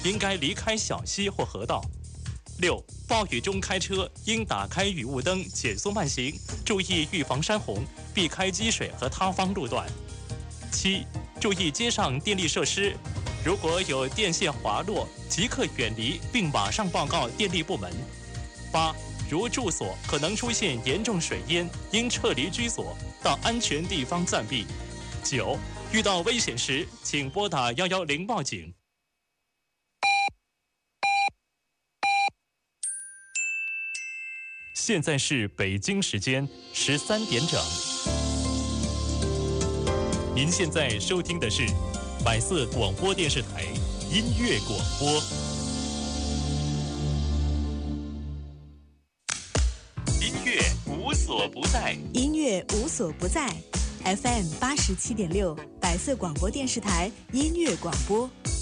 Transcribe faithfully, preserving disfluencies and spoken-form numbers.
应该离开小溪或河道。六、暴雨中开车应打开雨雾灯，减速慢行，注意预防山洪，避开积水和塌方路段。七、注意街上电力设施，如果有电线滑落，即刻远离并马上报告电力部门。八、如住所可能出现严重水淹，应撤离居所，到安全地方暂避。九、遇到危险时，请拨打一一零报警。现在是北京时间十三点整。您现在收听的是百色广播电视台音乐广播。音乐无所不在， 音乐无所不在。F M 八十七点六，百色广播电视台音乐广播。